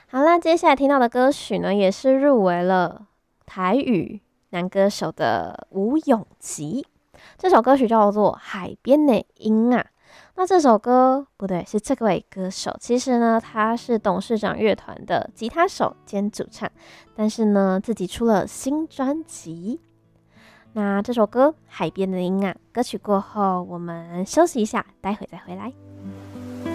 好啦，接下来听到的歌曲呢，也是入围了台语男歌手的吴永吉。这首歌曲叫做《海边的鹰》啊。那这首歌不对，是这位歌手。其实呢，他是董事长乐团的吉他手兼主唱，但是呢，自己出了新专辑。那这首歌《海边的鹰》啊，歌曲过后我们休息一下，待会再回来。